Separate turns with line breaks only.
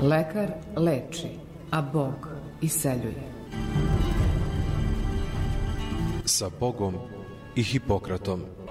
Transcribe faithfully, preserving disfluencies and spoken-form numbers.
Lekar leči, a Bog iseljuje.
Sa Bogom i Hipokratom.